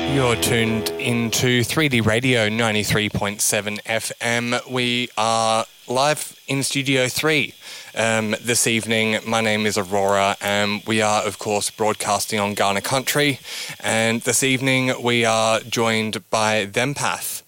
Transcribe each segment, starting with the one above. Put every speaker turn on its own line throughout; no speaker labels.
You're tuned into 3D Radio 93.7 FM. We are live in Studio 3 this evening. My name is Aurora, and we are, of course, broadcasting on Ghana Country. And this evening we are joined by Thempath,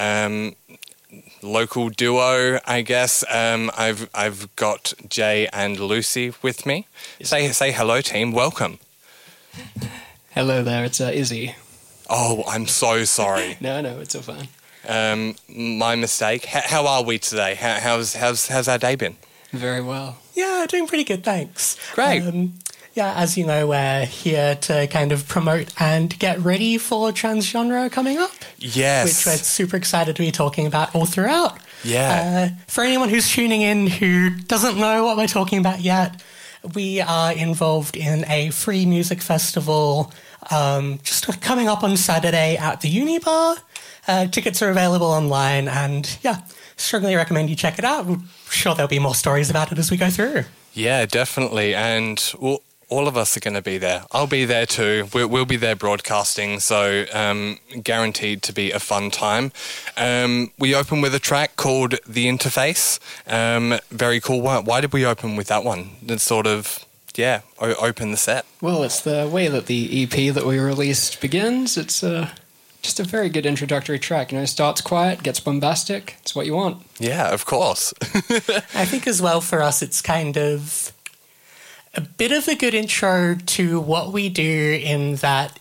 local duo, I guess. I've got Jay and Lucy with me. Say hello, team. Welcome.
Hello there. It's Izzy.
Oh, I'm so sorry.
No, it's all fine.
My mistake. How are we today? How's our day been?
Very well.
Yeah, doing pretty good, thanks.
Great.
As you know, we're here to kind of promote and get ready for Transgenre coming up.
Yes.
Which we're super excited to be talking about all throughout.
Yeah.
For anyone who's tuning in who doesn't know what we're talking about yet, we are involved in a free music festival just coming up on Saturday at the Unibar. Tickets are available online, and strongly recommend you check it out. I'm sure there'll be more stories about it as we go through.
Yeah, definitely. And all of us are going to be there. I'll be there too. We'll be there broadcasting, so guaranteed to be a fun time. We open with a track called The Interface. Very cool one. Why did we open with that one? It's sort of... open the set.
Well, it's the way that the EP that we released begins. It's just a very good introductory track. Starts quiet, gets bombastic. It's what you want.
Yeah, of course.
I think as well for us, it's kind of a bit of a good intro to what we do in that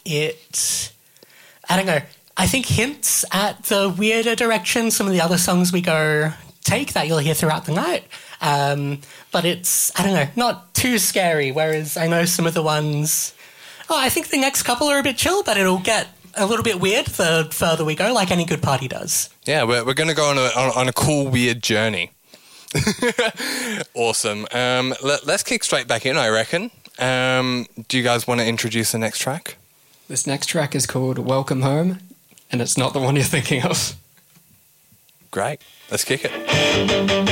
I think hints at the weirder direction some of the other songs we take that you'll hear throughout the night. But it's, not too scary, whereas I know some of the ones... I think the next couple are a bit chill, but it'll get a little bit weird the further we go, like any good party does.
Yeah, we're going to go on a cool, weird journey. Awesome. Let's kick straight back in, I reckon. Do you guys want to introduce the next track?
This next track is called Welcome Home, and it's not the one you're thinking of.
Great. Let's kick it.